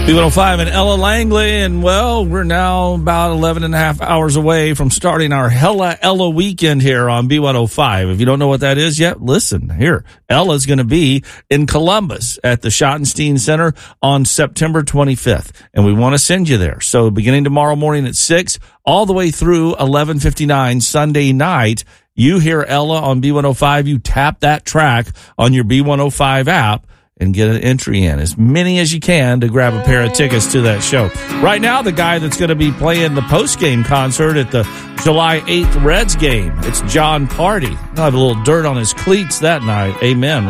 B105 and Ella Langley, and well, we're now about 11 and a half hours away from starting our Hella Ella weekend here on B105. If you don't know what that is yet, listen here. Ella's going to be in Columbus at the Schottenstein Center on September 25th, and we want to send you there. So beginning tomorrow morning at 6, all the way through 11:59 Sunday night, you hear Ella on B105, you tap that track on your B105 app, and get an entry in, as many as you can, to grab a pair of tickets to that show. Right now, the guy that's going to be playing the post-game concert at the July 8th Reds game, it's John Party. He'll have a little dirt on his cleats that night. Amen.